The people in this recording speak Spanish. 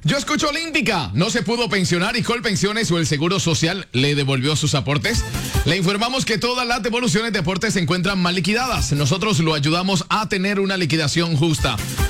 Yo escucho Olímpica. No se pudo pensionar y Colpensiones o el Seguro Social le devolvió sus aportes. Le informamos que todas las devoluciones de aportes se encuentran mal liquidadas. Nosotros lo ayudamos a tener una liquidación justa.